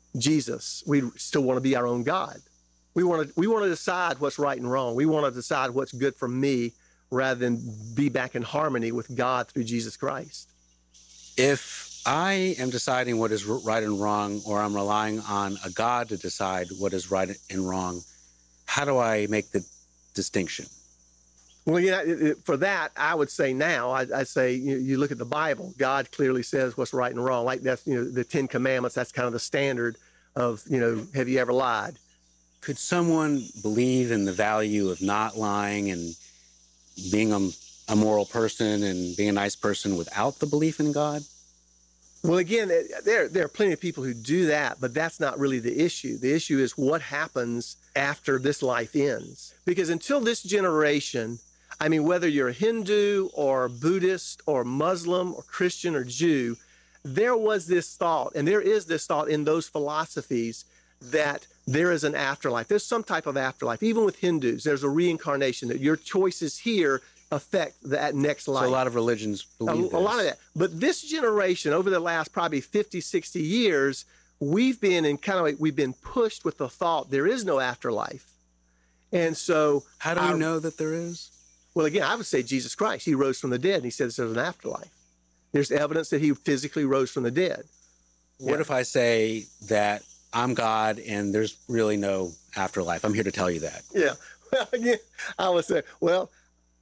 Jesus, we still want to be our own God. We want to decide what's right and wrong. We want to decide what's good for me rather than be back in harmony with God through Jesus Christ. If I am deciding what is right and wrong, or I'm relying on a God to decide what is right and wrong, how do I make the distinction? Well, for that, I would say now, I say you look at the Bible. God clearly says what's right and wrong. Like that's, the 10 Commandments, that's kind of the standard of, have you ever lied? Could someone believe in the value of not lying and being a moral person and being a nice person without the belief in God? Well, again, there are plenty of people who do that, but that's not really the issue. The issue is what happens after this life ends. Because until this generation, whether you're a Hindu or Buddhist or Muslim or Christian or Jew, there was this thought, and there is this thought in those philosophies that there is an afterlife. There's some type of afterlife. Even with Hindus, there's a reincarnation, that your choices here affect that next life. So a lot of religions believe this. A lot of that. But this generation, over the last probably 50, 60 years, we've been pushed with the thought there is no afterlife. And so... How do we know that there is? Well, again, I would say Jesus Christ. He rose from the dead, and he says there's an afterlife. There's evidence that he physically rose from the dead. What if I say that I'm God and there's really no afterlife? I'm here to tell you that. Yeah. Well, again, I would say, well,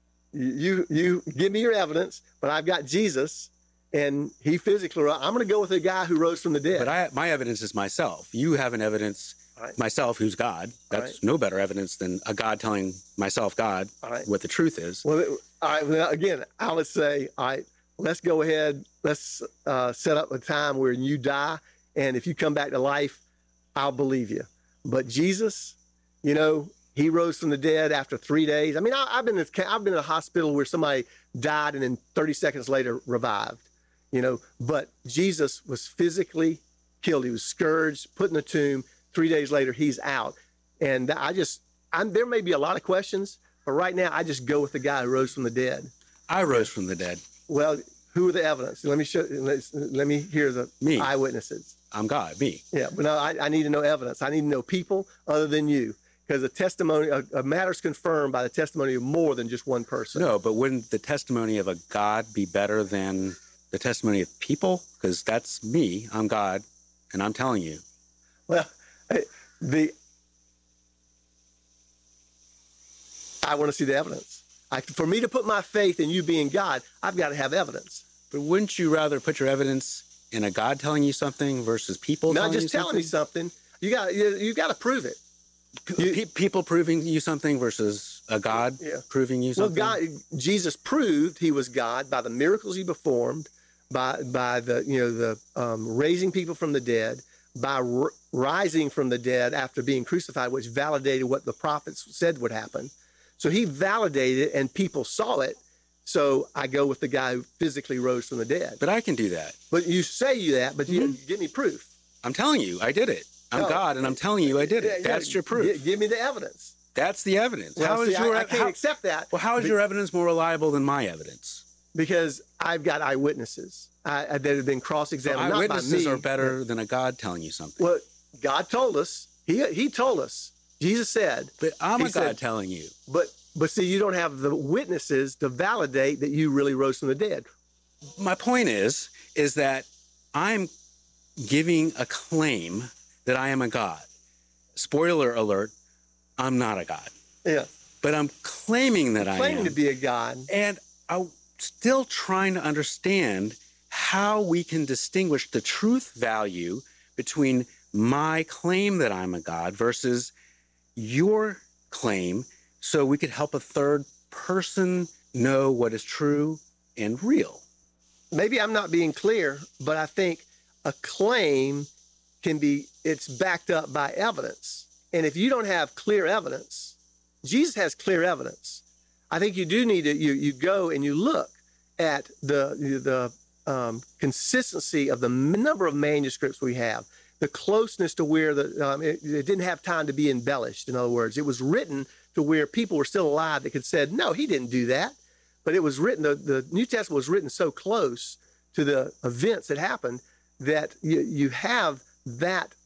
you give me your evidence, but I've got Jesus, and he physically rose. I'm going to go with the guy who rose from the dead. But my evidence is myself. You have an evidence, myself, who's God. That's no better evidence than a God telling myself, God, what the truth is. Well, again, I would say, let's go ahead. Let's set up a time where you die, and if you come back to life, I'll believe you. But Jesus, he rose from the dead after 3 days. I've been in a hospital where somebody died and then 30 seconds later revived. But Jesus was physically killed. He was scourged, put in a tomb. 3 days later, he's out. And there may be a lot of questions, but right now I just go with the guy who rose from the dead. I rose from the dead. Well, who are the evidence? Let me hear the eyewitnesses. I'm God, me. Yeah, but no, I need to know evidence. I need to know people other than you. Because the testimony, a matter's confirmed by the testimony of more than just one person. No, but wouldn't the testimony of a God be better than the testimony of people? Because that's me. I'm God, and I'm telling you. Well, I want to see the evidence. For me to put my faith in you being God, I've got to have evidence. But wouldn't you rather put your evidence in a God telling you something versus people telling you something? Not just telling me something. You got to prove it. People proving you something versus a God proving you something? Well, Jesus proved he was God by the miracles he performed, by the raising people from the dead, by rising from the dead after being crucified, which validated what the prophets said would happen. So he validated it, and people saw it. So I go with the guy who physically rose from the dead. But I can do that. But you say that, but you give me proof. I'm telling you, I did it. I'm God, and I'm telling you I did it. That's your proof. Give me the evidence. That's the evidence. Well, I can't accept that. Well, how is your evidence more reliable than my evidence? Because I've got eyewitnesses that have been cross-examined, not by me. Eyewitnesses are better than a God telling you something. Well, God told us. He told us. Jesus said. But I'm a God telling you. But see, you don't have the witnesses to validate that you really rose from the dead. My point is that I'm giving a claim that I am a God. Spoiler alert, I'm not a God. Yeah. But I'm claiming that I am. Claiming to be a God. And I'm still trying to understand how we can distinguish the truth value between my claim that I'm a God versus your claim, so we could help a third person know what is true and real. Maybe I'm not being clear, but I think a claim it's backed up by evidence. And if you don't have clear evidence, Jesus has clear evidence. I think you do need to, you go and you look at the consistency of the number of manuscripts we have, the closeness to where it didn't have time to be embellished. In other words, it was written to where people were still alive that could said, no, he didn't do that. But it was written, the New Testament was written so close to the events that happened that you have that